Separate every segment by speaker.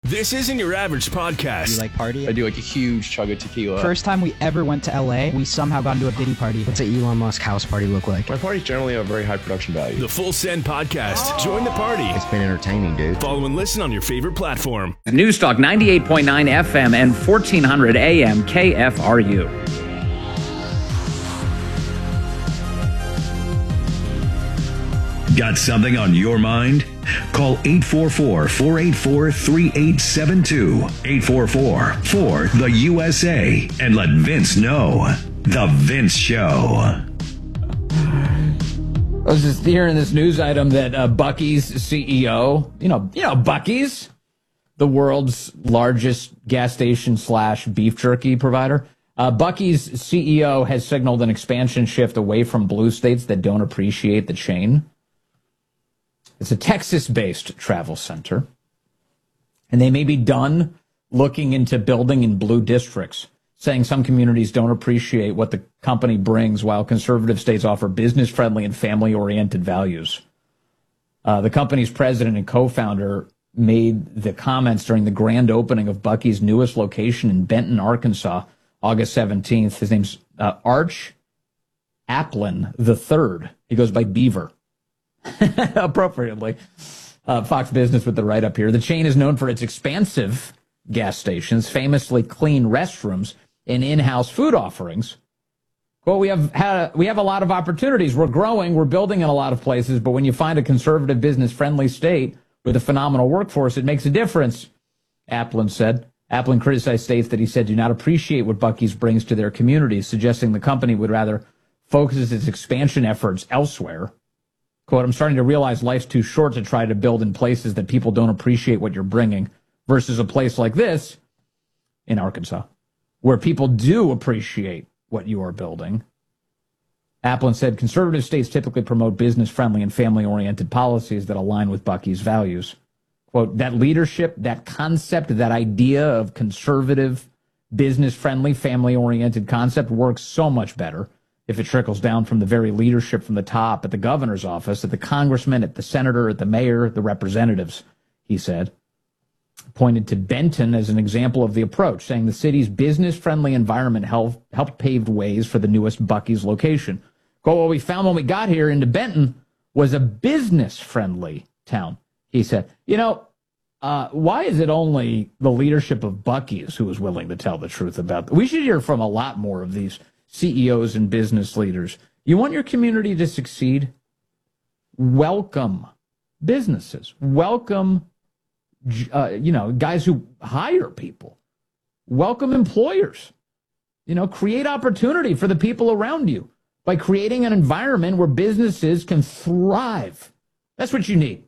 Speaker 1: This isn't your average podcast.
Speaker 2: You like party?
Speaker 3: I do like a huge chug of tequila.
Speaker 2: First time we ever went to LA, we somehow got into a Diddy party.
Speaker 4: What's an Elon Musk house party look like?
Speaker 3: My parties generally have very high production value.
Speaker 1: The Full Send Podcast. Join the party.
Speaker 4: It's been entertaining, dude.
Speaker 1: Follow and listen on your favorite platform.
Speaker 5: Newstalk 98.9 FM and 1400 AM KFRU.
Speaker 6: Got something on your mind? Call 844-484-3872. 844-4-THE-USA. And let Vince know. The Vince Show.
Speaker 5: I was just hearing this news item that Buc-ee's CEO, you know Buc-ee's, the world's largest gas station / beef jerky provider. Buc-ee's CEO has signaled an expansion shift away from blue states that don't appreciate the chain. It's a Texas-based travel center, and they may be done looking into building in blue districts, saying some communities don't appreciate what the company brings while conservative states offer business-friendly and family-oriented values. The company's president and co-founder made the comments during the grand opening of Buc-ee's newest location in Benton, Arkansas, August 17th. His name's Arch Applin III. He goes by Beaver. Appropriately. Fox Business with the write-up here. The chain is known for its expansive gas stations, famously clean restrooms, and in-house food offerings. Well, we have a lot of opportunities. We're growing. We're building in a lot of places. But when you find a conservative, business-friendly state with a phenomenal workforce, it makes a difference, Applin said. Applin criticized states that he said do not appreciate what Buc-ee's brings to their communities, suggesting the company would rather focus its expansion efforts elsewhere. Quote, I'm starting to realize life's too short to try to build in places that people don't appreciate what you're bringing versus a place like this in Arkansas where people do appreciate what you are building. Applin said conservative states typically promote business-friendly and family-oriented policies that align with Buc-ee's values. Quote, that leadership, that concept, that idea of conservative, business-friendly, family-oriented concept works so much better if it trickles down from the very leadership from the top at the governor's office, at the congressman, at the senator, at the mayor, the representatives, he said. Pointed to Benton as an example of the approach, saying the city's business-friendly environment helped pave ways for the newest Buc-ee's location. Quote, what we found when we got here into Benton was a business-friendly town, he said. Why is it only the leadership of Buc-ee's who is willing to tell the truth about that? We should hear from a lot more of these CEOs and business leaders. You want your community to succeed? Welcome businesses. Welcome, guys who hire people. Welcome employers. Create opportunity for the people around you by creating an environment where businesses can thrive. That's what you need.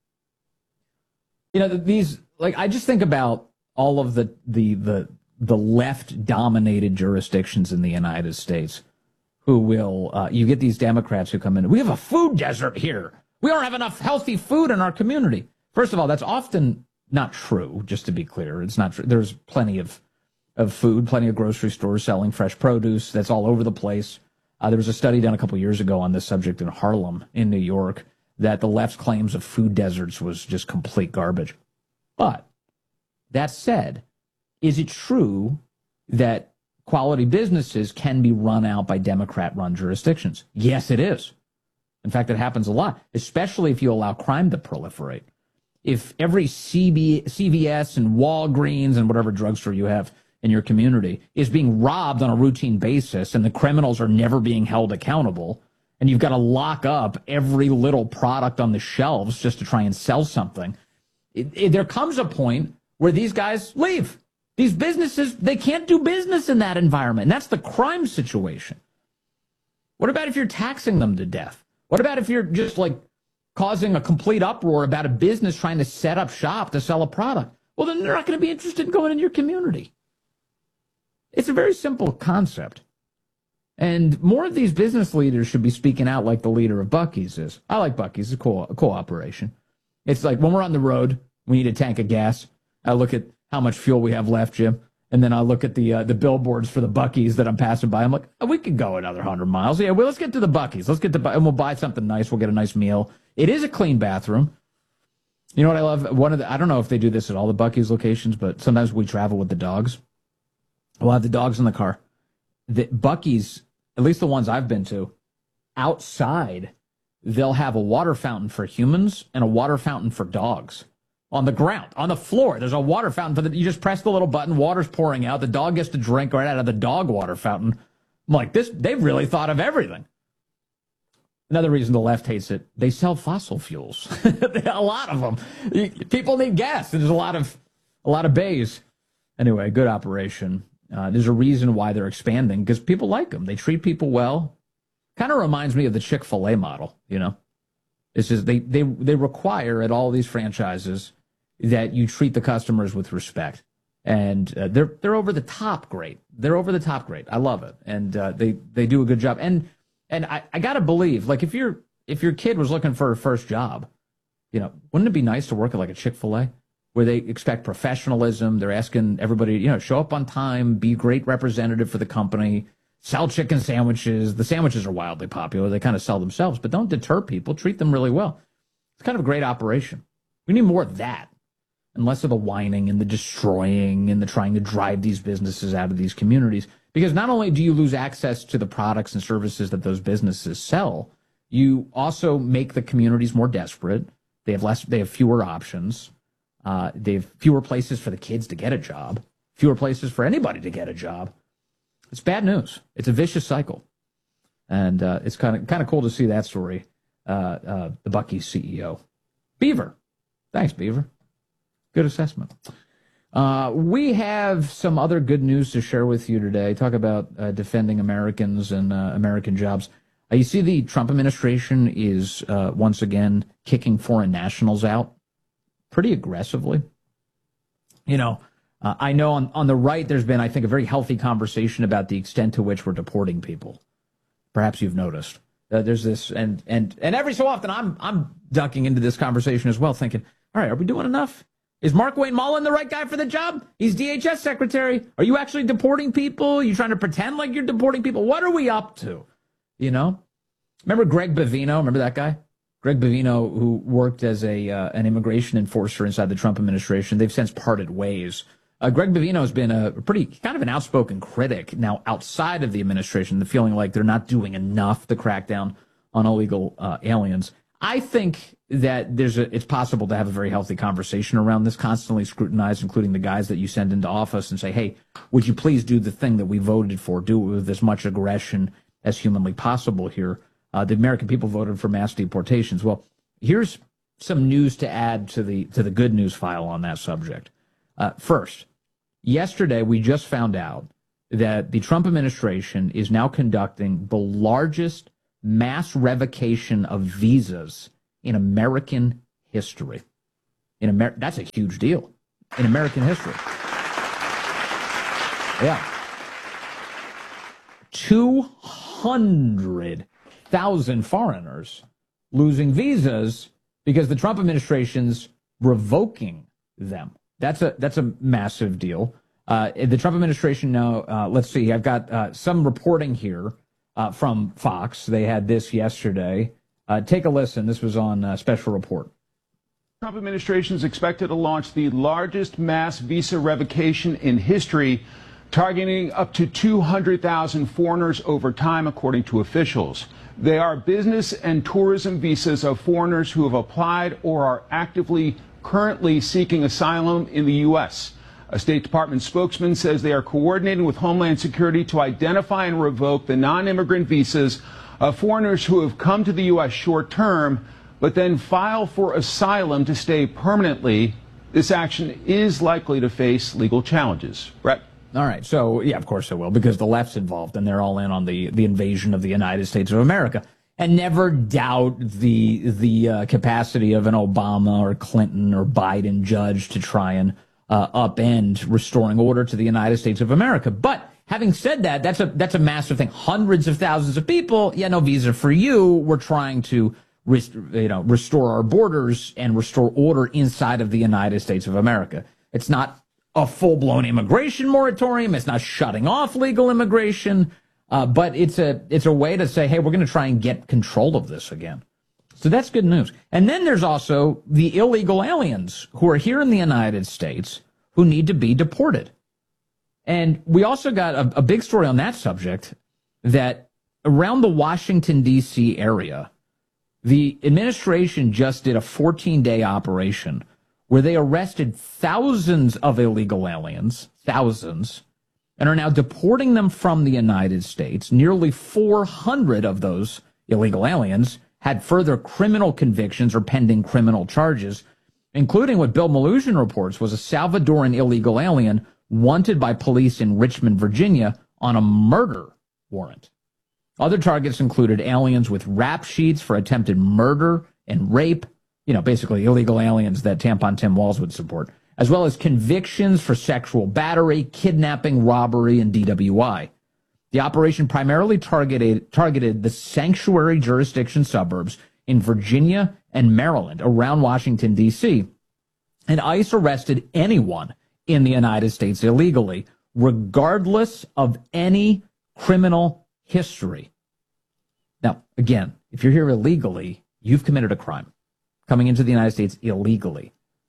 Speaker 5: I just think about all of the left-dominated jurisdictions in the United States who will, you get these Democrats who come in, we have a food desert here. We don't have enough healthy food in our community. First of all, that's often not true, just to be clear. It's not true. There's plenty of food, plenty of grocery stores selling fresh produce. That's all over the place. There was a study done a couple years ago on this subject in Harlem, in New York, that the left's claims of food deserts was just complete garbage. But that said, is it true that quality businesses can be run out by Democrat-run jurisdictions? Yes, it is. In fact, it happens a lot, especially if you allow crime to proliferate. If every CVS and Walgreens and whatever drugstore you have in your community is being robbed on a routine basis and the criminals are never being held accountable, and you've got to lock up every little product on the shelves just to try and sell something, there comes a point where these guys leave. These businesses, they can't do business in that environment. And that's the crime situation. What about if you're taxing them to death? What about if you're just causing a complete uproar about a business trying to set up shop to sell a product? Well, then they're not going to be interested in going in your community. It's a very simple concept. And more of these business leaders should be speaking out like the leader of Buc-ee's is. I like Buc-ee's. It's a cool operation. It's like when we're on the road, we need a tank of gas. I look at how much fuel we have left, Jim. And then I look at the billboards for the Buc-ee's that I'm passing by. I'm like, oh, we could go another 100 miles. Yeah, well, let's get to the Buc-ee's. And we'll buy something nice. We'll get a nice meal. It is a clean bathroom. You know what I love? I don't know if they do this at all the Buc-ee's locations, but sometimes we travel with the dogs. We'll have the dogs in the car. The Buc-ee's, at least the ones I've been to, outside, they'll have a water fountain for humans and a water fountain for dogs. On the ground, on the floor, there's a water fountain. You just press the little button, water's pouring out, the dog gets to drink right out of the dog water fountain. I'm like, they've really thought of everything. Another reason the left hates it, they sell fossil fuels. A lot of them. People need gas. There's a lot of bays. Anyway, good operation. There's a reason why they're expanding, because people like them. They treat people well. Kind of reminds me of the Chick-fil-A model, you know. It's just they require at all these franchises that you treat the customers with respect, and they're over the top great. They're over the top great. I love it, and they do a good job. And I gotta believe, like, if your kid was looking for a first job, you know, wouldn't it be nice to work at like a Chick-fil-A where they expect professionalism? They're asking everybody, you know, show up on time, be a great representative for the company. Sell chicken sandwiches. The sandwiches are wildly popular. They kind of sell themselves, but don't deter people. Treat them really well. It's kind of a great operation. We need more of that, and less of the whining and the destroying and the trying to drive these businesses out of these communities. Because not only do you lose access to the products and services that those businesses sell, you also make the communities more desperate. They have fewer options. They have fewer places for the kids to get a job, fewer places for anybody to get a job. It's bad news. It's a vicious cycle, and it's kind of cool to see that story. The Buc-ee's CEO, Beaver. Thanks, Beaver. Good assessment. We have some other good news to share with you today. Talk about defending Americans and American jobs. You see, the Trump administration is once again kicking foreign nationals out pretty aggressively. You know. I know on the right, there's been, I think, a very healthy conversation about the extent to which we're deporting people. Perhaps you've noticed. There's this, and every so often I'm ducking into this conversation as well, thinking, all right, are we doing enough? Is Markwayne Mullin the right guy for the job? He's DHS secretary. Are you actually deporting people? Are you trying to pretend like you're deporting people? What are we up to? You know? Remember Greg Bovino? Remember that guy? Greg Bovino, who worked as an immigration enforcer inside the Trump administration. They've since parted ways. Greg Bovino has been a pretty kind of an outspoken critic now outside of the administration, the feeling like they're not doing enough to crack down on illegal aliens. I think that it's possible to have a very healthy conversation around this, constantly scrutinize, including the guys that you send into office, and say, hey, would you please do the thing that we voted for, do it with as much aggression as humanly possible here. The American people voted for mass deportations. Well, here's some news to add to the good news file on that subject. First, yesterday we just found out that the Trump administration is now conducting the largest mass revocation of visas in American history. That's a huge deal in American history. Yeah. 200,000 foreigners losing visas because the Trump administration's revoking them. That's a massive deal. The Trump administration now, let's see, I've got some reporting here from Fox. They had this yesterday. Take a listen. This was on Special Report.
Speaker 7: Trump administration is expected to launch the largest mass visa revocation in history, targeting up to 200,000 foreigners over time, according to officials. They are business and tourism visas of foreigners who have applied or are actively currently seeking asylum in the U.S. A State Department spokesman says they are coordinating with Homeland Security to identify and revoke the non-immigrant visas of foreigners who have come to the U.S. short term, but then file for asylum to stay permanently. This action is likely to face legal challenges. Brett?
Speaker 5: All right. So, yeah, of course it will, because the left's involved, and they're all in on the invasion of the United States of America. And never doubt the capacity of an Obama or Clinton or Biden judge to try and upend restoring order to the United States of America. But having said that, that's a massive thing. Hundreds of thousands of people, no visa for you. We're trying to restore our borders and restore order inside of the United States of America. It's not a full-blown immigration moratorium. It's not shutting off legal immigration. But it's a way to say, hey, we're going to try and get control of this again. So that's good news. And then there's also the illegal aliens who are here in the United States who need to be deported. And we also got a big story on that subject that around the Washington, D.C. area, the administration just did a 14-day operation where they arrested thousands of illegal aliens, thousands, and are now deporting them from the United States. Nearly 400 of those illegal aliens had further criminal convictions or pending criminal charges, including what Bill Malugin reports was a Salvadoran illegal alien wanted by police in Richmond, Virginia on a murder warrant. Other targets included aliens with rap sheets for attempted murder and rape, basically illegal aliens that Tampon Tim Walz would support, as well as convictions for sexual battery, kidnapping, robbery, and DWI. The operation primarily targeted the sanctuary jurisdiction suburbs in Virginia and Maryland around Washington, D.C., and ICE arrested anyone in the United States illegally, regardless of any criminal history. Now, again, if you're here illegally, you've committed a crime, coming into the United States illegally.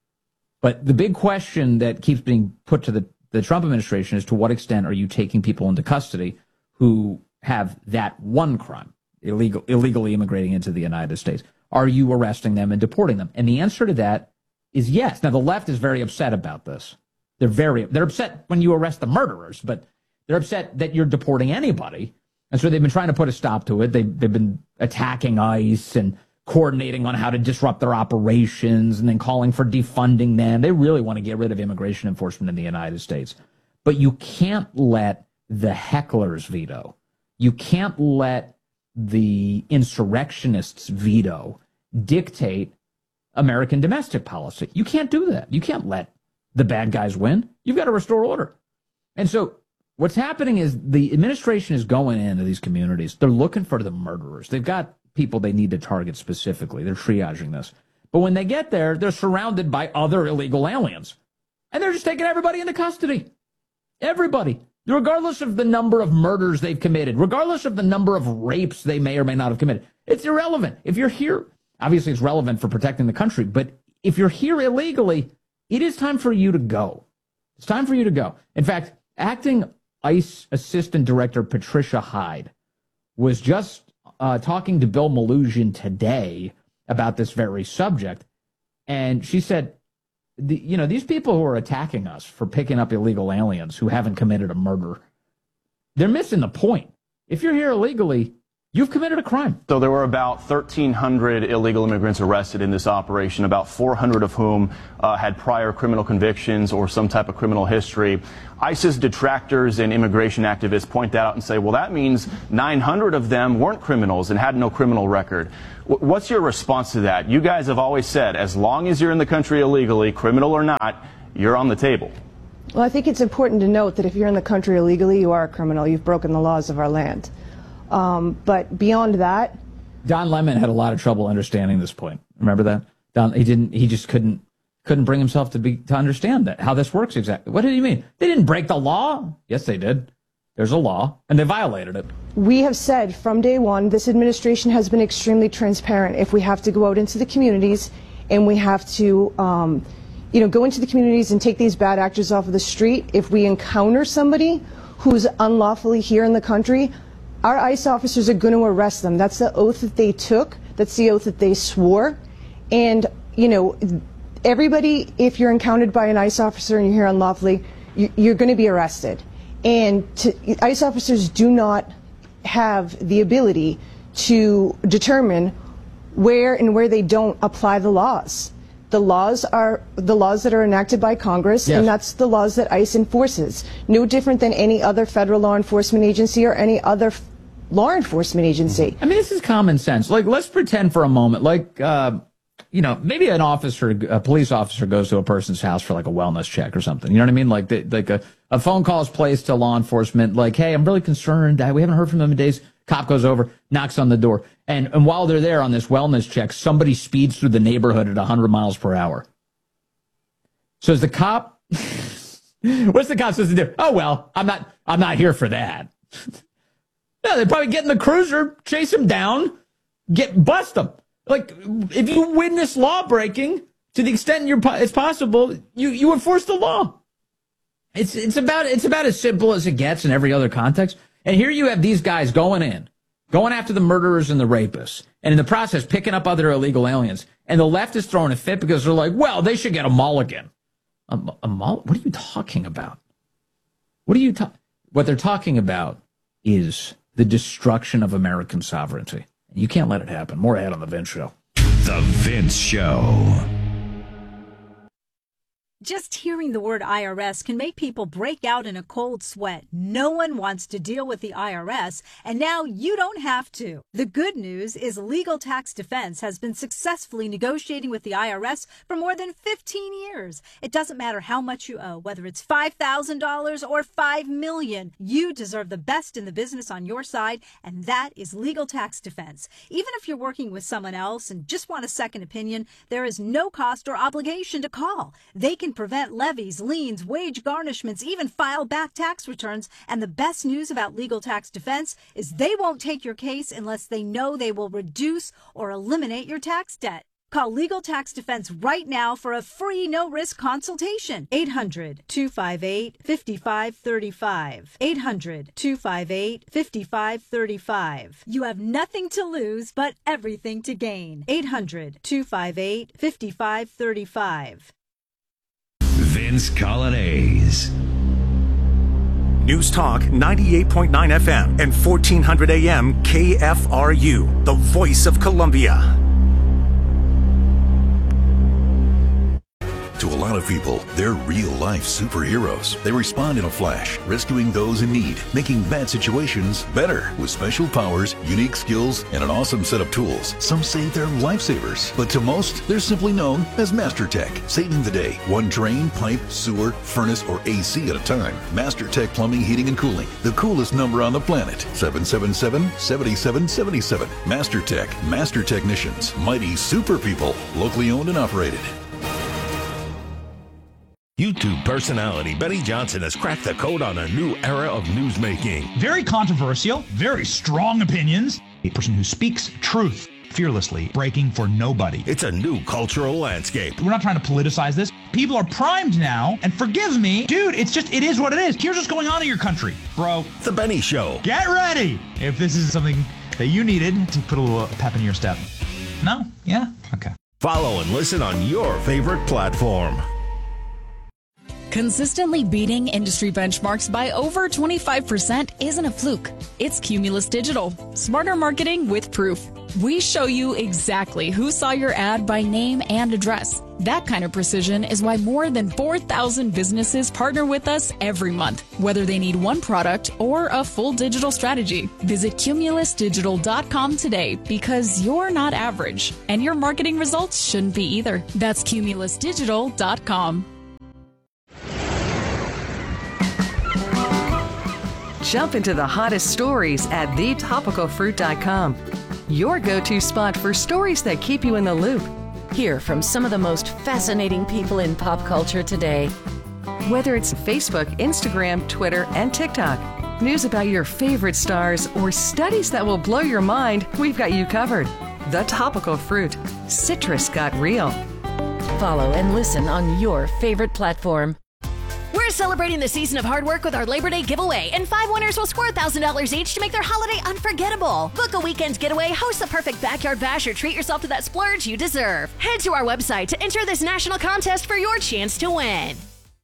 Speaker 5: But the big question that keeps being put to the Trump administration is to what extent are you taking people into custody who have that one crime, illegally immigrating into the United States? Are you arresting them and deporting them? And the answer to that is yes. Now, the left is very upset about this. They're upset when you arrest the murderers, but they're upset that you're deporting anybody. And so they've been trying to put a stop to it. They've been attacking ICE and coordinating on how to disrupt their operations and then calling for defunding them. They really want to get rid of immigration enforcement in the United States. But you can't let the hecklers veto. You can't let the insurrectionists veto dictate American domestic policy. You can't do that. You can't let the bad guys win. You've got to restore order. And so what's happening is the administration is going into these communities. They're looking for the murderers. They've got people they need to target specifically. They're triaging this. But when they get there, they're surrounded by other illegal aliens. And they're just taking everybody into custody. Everybody. Regardless of the number of murders they've committed, regardless of the number of rapes they may or may not have committed. It's irrelevant. If you're here, obviously it's relevant for protecting the country, but if you're here illegally, it is time for you to go. It's time for you to go. In fact, acting ICE Assistant Director Patricia Hyde was just talking to Bill Malugin today about this very subject. And she said, these people who are attacking us for picking up illegal aliens who haven't committed a murder, they're missing the point. If you're here illegally, you've committed a crime.
Speaker 8: So there were about 1,300 illegal immigrants arrested in this operation, about 400 of whom had prior criminal convictions or some type of criminal history. ISIS detractors and immigration activists point that out and say, well, that means 900 of them weren't criminals and had no criminal record. What's your response to that? You guys have always said, as long as you're in the country illegally, criminal or not, you're on the table.
Speaker 9: Well, I think it's important to note that if you're in the country illegally, you are a criminal. You've broken the laws of our land. But beyond that,
Speaker 5: Don Lemon had a lot of trouble understanding this point. Remember that? He just couldn't bring himself to understand that, how this works exactly. What did he mean? They didn't break the law. Yes, they did. There's a law, and they violated it.
Speaker 9: We have said from day one, this administration has been extremely transparent. If we have to go out into the communities and we have to, go into the communities and take these bad actors off of the street, if we encounter somebody who's unlawfully here in the country, our ICE officers are going to arrest them. That's the oath that they took. That's the oath that they swore. And, everybody, if you're encountered by an ICE officer and you're here unlawfully, you're going to be arrested. And ICE officers do not have the ability to determine where they don't apply the laws. The laws are the laws that are enacted by Congress, yes. And that's the laws that ICE enforces. No different than any other federal law enforcement agency or any other law enforcement agency.
Speaker 5: I mean, this is common sense. Like, let's pretend for a moment, maybe a police officer goes to a person's house for like a wellness check or something. You know what I mean? Like a phone call is placed to law enforcement, like, hey, I'm really concerned. We haven't heard from them in days. Cop goes over, knocks on the door. And while they're there on this wellness check, somebody speeds through the neighborhood at 100 miles per hour. So is the cop, what's the cop supposed to do? Oh, well, I'm not here for that. No, they'd probably get in the cruiser, chase him down, bust him. Like, if you witness law breaking, to the extent it's possible, you enforce the law. It's about as simple as it gets in every other context. And here you have these guys going after the murderers and the rapists, and in the process picking up other illegal aliens. And the left is throwing a fit because they're like, well, they should get a mulligan. What are you talking about? What they're talking about is the destruction of American sovereignty. You can't let it happen. More ahead on The Vince Show.
Speaker 6: The Vince Show.
Speaker 10: Just hearing the word IRS can make people break out in a cold sweat. No one wants to deal with the IRS, and now you don't have to. The good news is Legal Tax Defense has been successfully negotiating with the IRS for more than 15 years. It doesn't matter how much you owe, whether it's $5,000 or $5 million. You deserve the best in the business on your side, and that is Legal Tax Defense. Even if you're working with someone else and just want a second opinion, there is no cost or obligation to call. They can prevent levies, liens, wage garnishments, even file back tax returns. And the best news about Legal Tax Defense is they won't take your case unless they know they will reduce or eliminate your tax debt. Call Legal Tax Defense right now for a free no-risk consultation. 800-258-5535. 800-258-5535. You have nothing to lose but everything to gain. 800-258-5535.
Speaker 6: Vince Colonnese.
Speaker 11: News Talk 98.9 FM and 1400 AM KFRU, the voice of Columbia.
Speaker 12: To a lot of people, they're real-life superheroes. They respond in a flash, rescuing those in need, making bad situations better with special powers, unique skills, and an awesome set of tools. Some say they're lifesavers, but to most, they're simply known as MasterTech, saving the day. One drain, pipe, sewer, furnace, or AC at a time. MasterTech Plumbing, Heating, and Cooling. The coolest number on the planet. 777-7777. MasterTech. Master Technicians. Mighty super people. Locally owned and operated.
Speaker 1: YouTube personality Benny Johnson has cracked the code on a new era of newsmaking.
Speaker 13: Very controversial, very strong opinions. A person who speaks truth fearlessly, breaking for nobody.
Speaker 1: It's a new cultural landscape.
Speaker 13: We're not trying to politicize this. People are primed now, and forgive me, dude, it is what it is. Here's what's going on in your country, bro.
Speaker 1: The Benny Show.
Speaker 13: Get ready if this is something that you needed to put a little pep in your step. No? Yeah? Okay.
Speaker 1: Follow and listen on your favorite platform.
Speaker 14: Consistently beating industry benchmarks by over 25% isn't a fluke. It's Cumulus Digital. Smarter marketing with proof. We show you exactly who saw your ad by name and address. That kind of precision is why more than 4,000 businesses partner with us every month, whether they need one product or a full digital strategy. Visit cumulusdigital.com today because you're not average, and your marketing results shouldn't be either. That's cumulusdigital.com.
Speaker 15: Jump into the hottest stories at thetopicalfruit.com. Your go-to spot for stories that keep you in the loop.
Speaker 16: Hear from some of the most fascinating people in pop culture today.
Speaker 15: Whether it's Facebook, Instagram, Twitter, and TikTok, news about your favorite stars, or studies that will blow your mind, we've got you covered. The Topical Fruit. Citrus got real.
Speaker 16: Follow and listen on your favorite platform.
Speaker 17: We're celebrating the season of hard work with our Labor Day giveaway, and 5 winners will score $1,000 each to make their holiday unforgettable. Book a weekend getaway, host the perfect backyard bash, or treat yourself to that splurge you deserve. Head to our website to enter this national contest for your chance to win.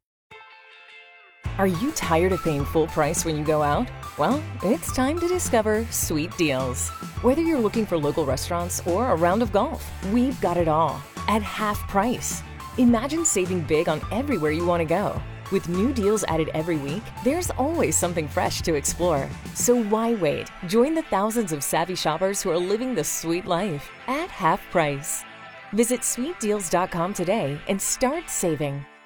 Speaker 18: Are you tired of paying full price when you go out? Well, it's time to discover Sweet Deals. Whether you're looking for local restaurants or a round of golf, we've got it all at half price. Imagine saving big on everywhere you want to go. With new deals added every week, there's always something fresh to explore. So why wait? Join the thousands of savvy shoppers who are living the sweet life at half price. Visit sweetdeals.com today and start saving.